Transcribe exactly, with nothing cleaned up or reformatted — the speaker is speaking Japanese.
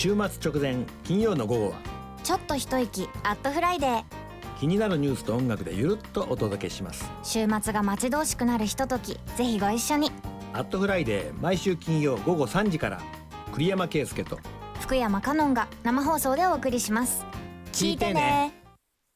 週末直前金曜の午後はちょっと一息アットフライデー。 気になるニュースと音楽でゆるっとお届けします。 週末が待ち遠しくなるひととき、ぜひご一緒に。 アットフライデー毎週金曜午後さんじから栗山圭介と福山香音が生放送でお送りします。聞いてね。